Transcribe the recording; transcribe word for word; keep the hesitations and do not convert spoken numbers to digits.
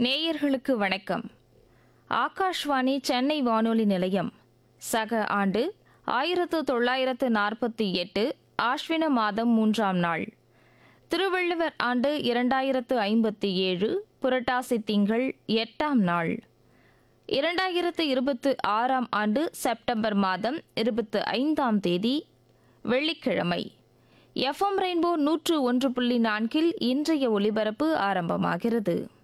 நேயர்களுக்கு வணக்கம். ஆகாஷ்வாணி சென்னை வானொலி நிலையம். சக ஆண்டு ஆயிரத்து தொள்ளாயிரத்து நாற்பத்தி எட்டு ஆஷ்வின மாதம் மூன்றாம் நாள். திருவள்ளுவர் ஆண்டு இரண்டாயிரத்து ஐம்பத்தி ஏழு புரட்டாசி திங்கள் எட்டாம் நாள். இரண்டாயிரத்து இருபத்து ஆறாம் ஆண்டு செப்டம்பர் மாதம் இருபத்து ஐந்தாம் தேதி வெள்ளிக்கிழமை. எஃப்எம் ரெயின்போ நூற்று ஒன்று புள்ளி நான்கில் இன்றைய ஒலிபரப்பு ஆரம்பமாகிறது.